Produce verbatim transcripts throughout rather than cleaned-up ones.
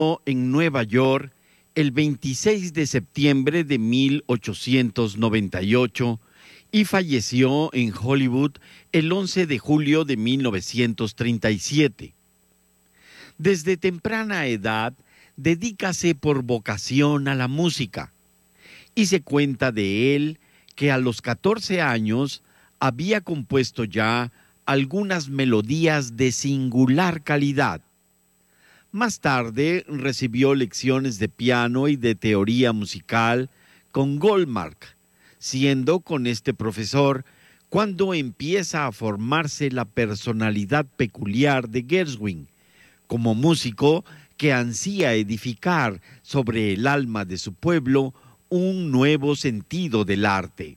en Nueva York el veintiséis de septiembre de mil ochocientos noventa y ocho y falleció en Hollywood el once de julio de mil novecientos treinta y siete. Desde temprana edad, dedícase por vocación a la música y se cuenta de él que a los catorce años había compuesto ya algunas melodías de singular calidad. Más tarde recibió lecciones de piano y de teoría musical con Goldmark, siendo con este profesor cuando empieza a formarse la personalidad peculiar de Gershwin, como músico que ansía edificar sobre el alma de su pueblo un nuevo sentido del arte.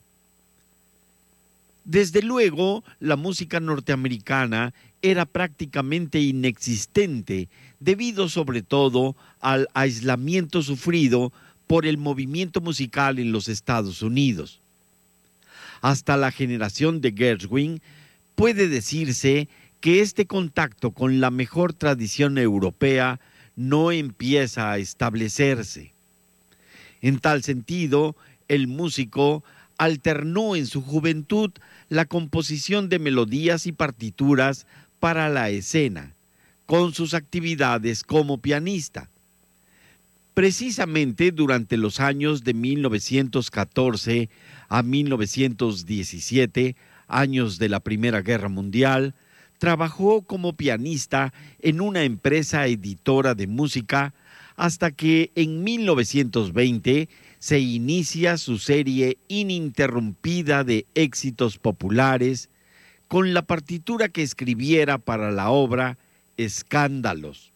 Desde luego, la música norteamericana era prácticamente inexistente debido sobre todo al aislamiento sufrido por el movimiento musical en los Estados Unidos. Hasta la generación de Gershwin puede decirse que este contacto con la mejor tradición europea no empieza a establecerse. En tal sentido, el músico alternó en su juventud la composición de melodías y partituras para la escena, con sus actividades como pianista. Precisamente durante los años de mil novecientos catorce a mil novecientos diecisiete, años de la Primera Guerra Mundial, trabajó como pianista en una empresa editora de música hasta que en mil novecientos veinte se inicia su serie ininterrumpida de éxitos populares con la partitura que escribiera para la obra Escándalos.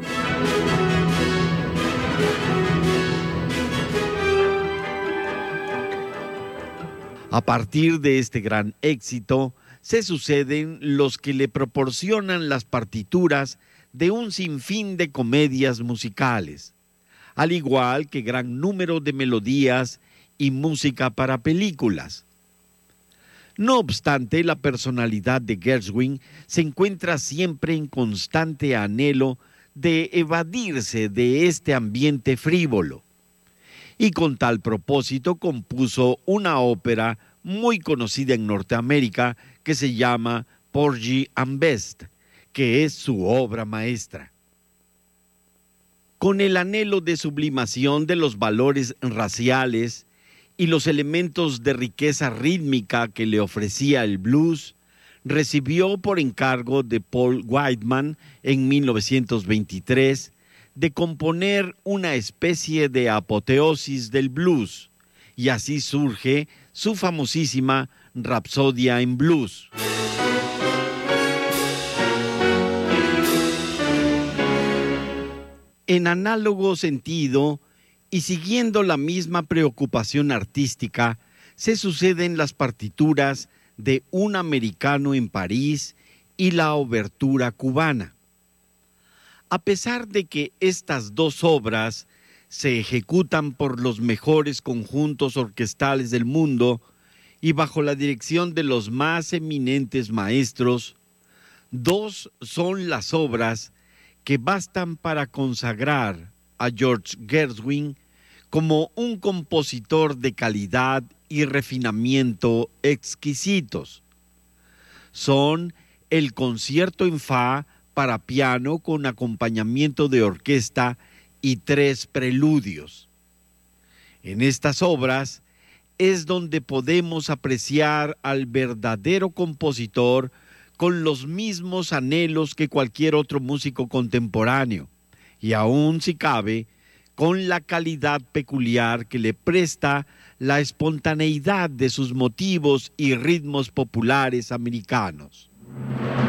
A partir de este gran éxito, se suceden los que le proporcionan las partituras de un sinfín de comedias musicales, al igual que gran número de melodías y música para películas. No obstante, la personalidad de Gershwin se encuentra siempre en constante anhelo de evadirse de este ambiente frívolo, y con tal propósito compuso una ópera muy conocida en Norteamérica que se llama Porgy and Bess, que es su obra maestra. Con el anhelo de sublimación de los valores raciales y los elementos de riqueza rítmica que le ofrecía el blues, recibió por encargo de Paul Whiteman en mil novecientos veintitrés de componer una especie de apoteosis del blues, y así surge su famosísima Rapsodia en Blues. En análogo sentido, y siguiendo la misma preocupación artística, se suceden las partituras de Un americano en París y la obertura cubana. A pesar de que estas dos obras se ejecutan por los mejores conjuntos orquestales del mundo y bajo la dirección de los más eminentes maestros, dos son las obras que bastan para consagrar a George Gershwin como un compositor de calidad y refinamiento exquisitos. Son el Concierto en Fa para piano con acompañamiento de orquesta y tres preludios. En estas obras es donde podemos apreciar al verdadero compositor con los mismos anhelos que cualquier otro músico contemporáneo, y aún si cabe, con la calidad peculiar que le presta la espontaneidad de sus motivos y ritmos populares americanos.